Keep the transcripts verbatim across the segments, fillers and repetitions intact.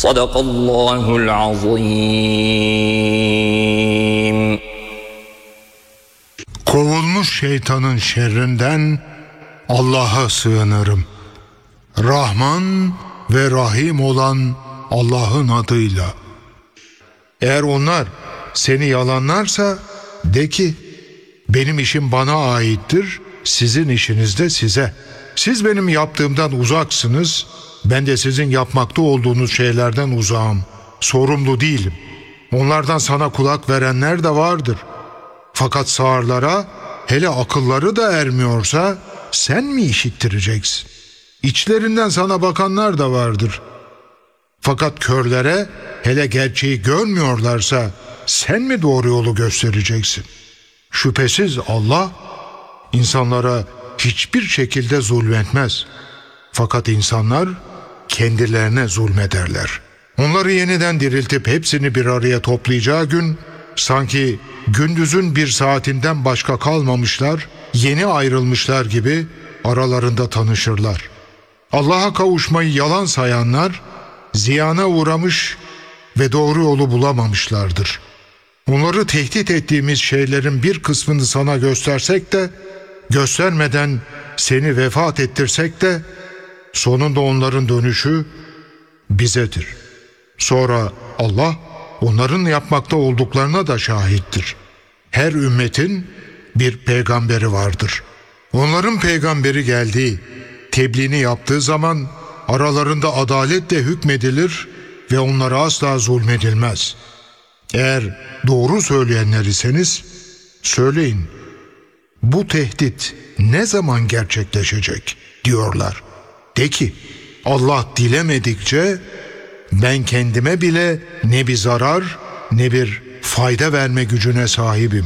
Sadakallahul azim. Kovulmuş şeytanın şerrinden Allah'a sığınırım. Rahman ve Rahim olan Allah'ın adıyla. Eğer onlar seni yalanlarsa de ki, benim işim bana aittir, sizin işiniz de size. Siz benim yaptığımdan uzaksınız, ben de sizin yapmakta olduğunuz şeylerden uzağım. Sorumlu değilim. Onlardan sana kulak verenler de vardır. Fakat sağırlara, hele akılları da ermiyorsa sen mi işittireceksin? İçlerinden sana bakanlar da vardır. Fakat körlere, hele gerçeği görmüyorlarsa sen mi doğru yolu göstereceksin? Şüphesiz Allah insanlara hiçbir şekilde zulmetmez. Fakat insanlar kendilerine zulmederler. Onları yeniden diriltip hepsini bir araya toplayacağı gün, sanki gündüzün bir saatinden başka kalmamışlar, yeni ayrılmışlar gibi aralarında tanışırlar. Allah'a kavuşmayı yalan sayanlar, ziyana uğramış ve doğru yolu bulamamışlardır. Onları tehdit ettiğimiz şeylerin bir kısmını sana göstersek de, göstermeden seni vefat ettirsek de, sonunda onların dönüşü bizedir. Sonra Allah onların yapmakta olduklarına da şahittir. Her ümmetin bir peygamberi vardır. Onların peygamberi geldiği, tebliğini yaptığı zaman aralarında adaletle hükmedilir ve onlara asla zulmedilmez. Eğer doğru söyleyenler iseniz söyleyin, bu tehdit ne zaman gerçekleşecek diyorlar. De ki, Allah dilemedikçe ben kendime bile ne bir zarar ne bir fayda verme gücüne sahibim.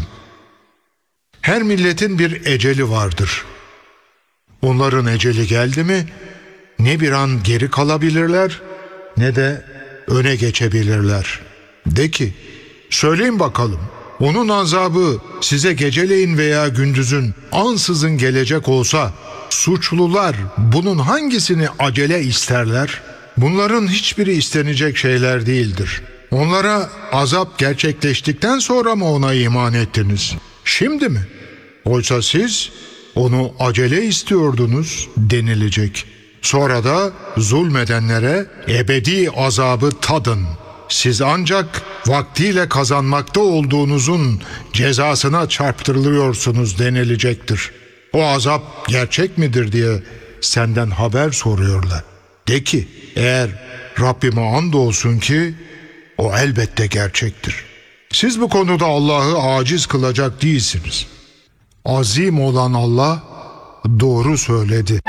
Her milletin bir eceli vardır. Onların eceli geldi mi ne bir an geri kalabilirler ne de öne geçebilirler. De ki, söyleyin bakalım, onun azabı size geceleyin veya gündüzün ansızın gelecek olsa suçlular bunun hangisini acele isterler? Bunların hiçbiri istenecek şeyler değildir. Onlara azap gerçekleştikten sonra mı ona iman ettiniz? Şimdi mi? Oysa siz onu acele istiyordunuz denilecek. Sonra da zulmedenlere ebedi azabı tadın. Siz ancak vaktiyle kazanmakta olduğunuzun cezasına çarptırılıyorsunuz denilecektir. O azap gerçek midir diye senden haber soruyorlar. De ki, eğer Rabbime andolsun ki o elbette gerçektir. Siz bu konuda Allah'ı aciz kılacak değilsiniz. Azim olan Allah doğru söyledi.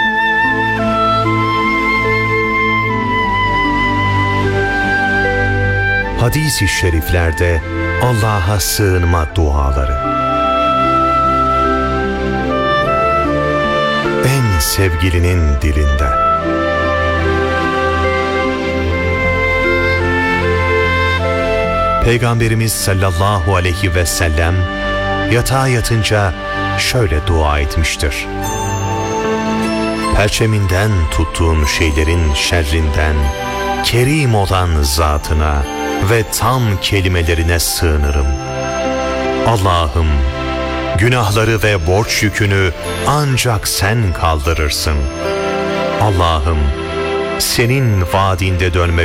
Hadis-i şeriflerde Allah'a sığınma duaları. En sevgilinin dilinden. Peygamberimiz sallallahu aleyhi ve sellem yatağa yatınca şöyle dua etmiştir: perçeminden tuttuğun şeylerin şerrinden kerim olan zatına ve tam kelimelerine sığınırım. Allah'ım, günahları ve borç yükünü ancak sen kaldırırsın. Allah'ım, senin vaadinde dönme